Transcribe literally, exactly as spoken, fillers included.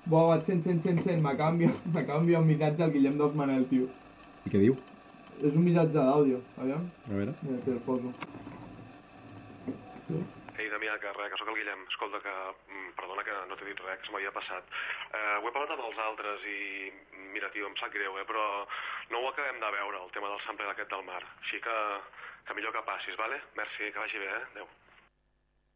Buah, vaig sent, sent, sent, sent, m'acaba d'enviar un missatge al Guillem dels Manel, tio. I què diu? És un missatge d'àudio, aviam. A veure. Mira, que el poso. Ei, Damià, que res, que sóc el Guillem. Escolta, que perdona que no t'he dit res, que se m'havia passat. Eh, ho he parlat amb els altres i, mira, tio, em sap greu, eh, però no ho acabem de veure, el tema del sampler aquest del mar. Així que, que millor que passis, vale? Merci, que vagi bé, eh? Adéu.